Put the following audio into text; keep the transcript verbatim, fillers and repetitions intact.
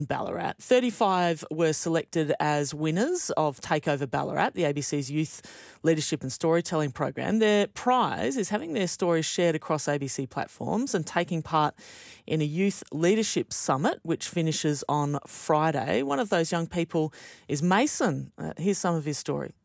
Ballarat. thirty-five were selected as winners of Takeover Ballarat, the A B C's youth leadership and storytelling program. Their prize is having their stories shared across A B C platforms and taking part in a youth leadership summit, which finishes on Friday. One of those young people is Mason. Uh, here's some of his story.